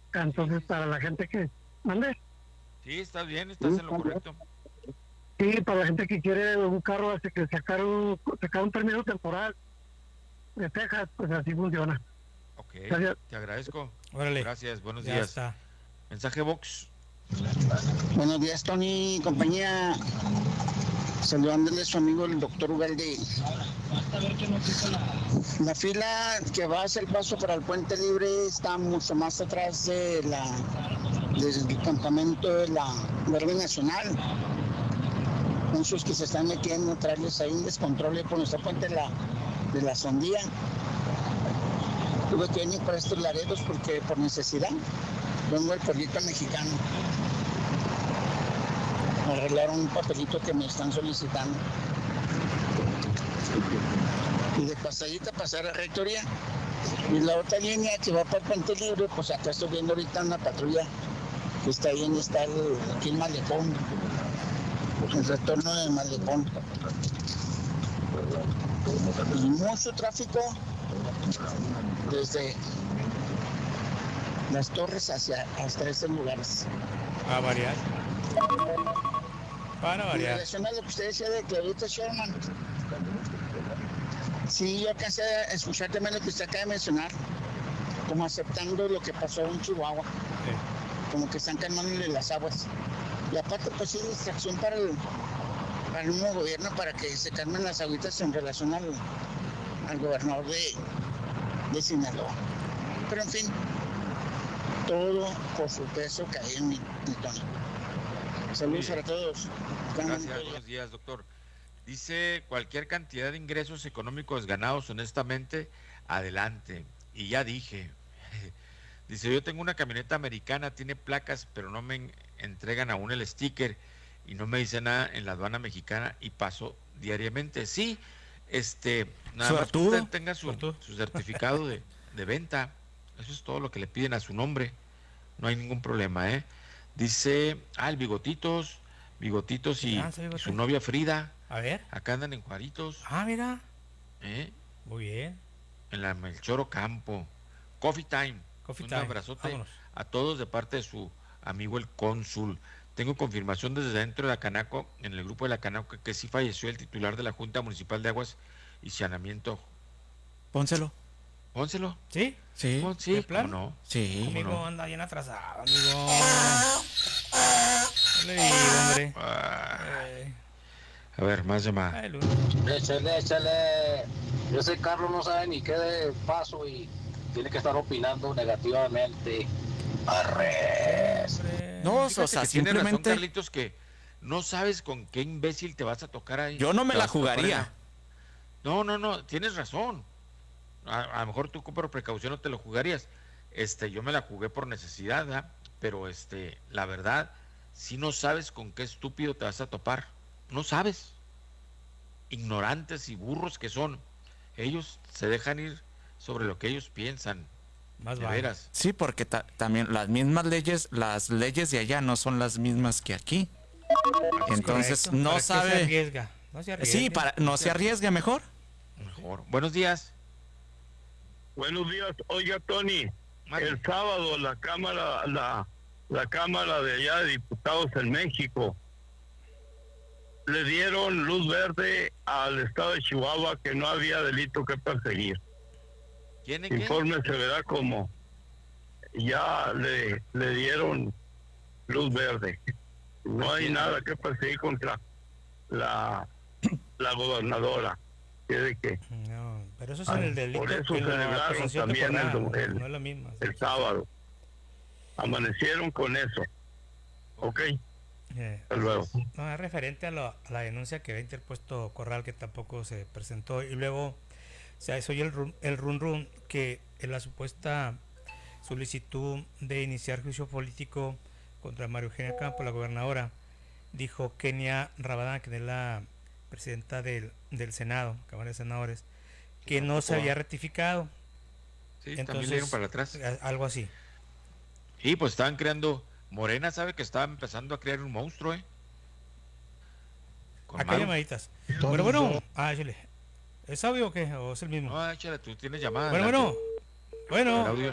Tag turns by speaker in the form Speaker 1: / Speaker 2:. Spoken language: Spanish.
Speaker 1: Entonces, para la gente que... ¿Mande?
Speaker 2: Sí, estás bien, estás en lo correcto.
Speaker 1: Sí, para la gente que quiere un carro, hace que sacar un permiso temporal de Texas, pues así funciona.
Speaker 2: Ok,
Speaker 1: Gracias.
Speaker 2: te agradezco.
Speaker 3: Órale,
Speaker 2: Gracias, buenos
Speaker 3: ya
Speaker 2: días.
Speaker 3: está.
Speaker 2: Mensaje Vox.
Speaker 4: Buenos días, Tony y compañía. Saludándole a su amigo el doctor Ugalde. La fila que va hacia el paso para el Puente Libre está mucho más atrás del campamento de la Guardia Nacional. Muchos que se están metiendo, traerles ahí un descontrol por nuestra puente de la Sondía. Tuve que venir para estos Laredos porque por necesidad vengo del pueblito mexicano. Me arreglaron un papelito que me están solicitando. Y de pasadita pasar a Rectoría. Y la otra línea que va para el Puente Libre, pues acá estoy viendo ahorita una patrulla que está ahí aquí el Malecón, el retorno del Malecón. Y mucho tráfico desde las torres hasta estos lugares.
Speaker 3: A variar. Para
Speaker 4: En
Speaker 3: variar.
Speaker 4: relación a lo que usted decía de Claudita Sherman, sí, yo alcancé a escuchar también lo que usted acaba de mencionar, como aceptando lo que pasó en Chihuahua, como que están calmándole las aguas. Y aparte, pues sí, distracción para el nuevo gobierno, para que se calmen las aguitas en relación al gobernador de Sinaloa. Pero en fin, todo por su peso cae en mi tono. Saludos para todos.
Speaker 2: Gracias, buenos días, doctor. Dice, cualquier cantidad de ingresos económicos ganados honestamente, adelante. Y ya dije. Dice, yo tengo una camioneta americana, tiene placas, pero no me entregan aún el sticker y no me dice nada en la aduana mexicana y paso diariamente. Sí, nada más que usted tenga su certificado de venta. Eso es todo lo que le piden a su nombre. No hay ningún problema, ¿eh? Dice, el Bigotitos y su novia Frida.
Speaker 3: A ver.
Speaker 2: Acá andan en Juaritos.
Speaker 3: Mira.
Speaker 2: ¿Eh?
Speaker 3: Muy bien.
Speaker 2: En la Melchor Ocampo. Coffee Time. Un abrazote. Vámonos a todos de parte de su amigo el cónsul. Tengo confirmación desde dentro de la Canaco, en el grupo de la Canaco, que sí falleció el titular de la Junta Municipal de Aguas y Saneamiento.
Speaker 5: Pónselo.
Speaker 3: ¿Sí?
Speaker 5: Sí.
Speaker 2: Sí, ¿cómo no?
Speaker 5: Sí.
Speaker 3: Amigo, anda bien atrasado, amigo. No le digo, hombre.
Speaker 2: A ver, más llamadas.
Speaker 6: Échale. Ese Carlos no sabe ni qué de paso y tiene que estar opinando negativamente. Arres.
Speaker 5: No, o sea,
Speaker 2: tiene razón,
Speaker 5: simplemente...
Speaker 2: Carlitos, que no sabes con qué imbécil te vas a tocar ahí.
Speaker 5: Yo no me la jugaría.
Speaker 2: No, tienes razón. A lo mejor tú por precaución no te lo jugarías. Yo me la jugué por necesidad, ¿verdad? Pero la verdad, si no sabes con qué estúpido te vas a topar, no sabes. Ignorantes y burros que son, ellos se dejan ir sobre lo que ellos piensan.
Speaker 3: Más
Speaker 2: de veras.
Speaker 5: Sí, porque también las mismas leyes, las leyes de allá no son las mismas que aquí. Entonces
Speaker 3: correcto.
Speaker 5: no
Speaker 3: ¿Para
Speaker 5: sabe.
Speaker 3: qué se arriesga? No se arriesga.
Speaker 5: Sí, no se arriesgue mejor.
Speaker 2: Buenos días.
Speaker 7: Buenos días. Oiga, Tony, el sábado la Cámara de allá de Diputados en México le dieron luz verde al estado de Chihuahua que no había delito que perseguir.
Speaker 2: ¿Quién es
Speaker 7: Informe se verá como ya le dieron luz verde. No hay nada que perseguir contra la gobernadora.
Speaker 3: No, pero eso es en el delito.
Speaker 7: Por eso celebraron también
Speaker 3: no es la misma.
Speaker 7: El sábado. Amanecieron con eso. ¿Ok? Hasta luego.
Speaker 3: No, es referente a la denuncia que había interpuesto Corral, que tampoco se presentó. Y luego se oye el run que en la supuesta solicitud de iniciar juicio político contra María Eugenia Campos, la gobernadora, dijo Kenia Rabadán, que es la presidenta del Senado, Cámara de Senadores, que no se había ratificado.
Speaker 2: Sí, entonces también le dieron para atrás.
Speaker 3: Algo así.
Speaker 2: Y pues estaban creando, Morena sabe que estaba empezando a crear un monstruo,
Speaker 3: Acá hay llamaditas. Bueno, échale. ¿Es audio o qué? ¿O es el mismo?
Speaker 2: No, échale, tú tienes llamadas.
Speaker 3: Bueno.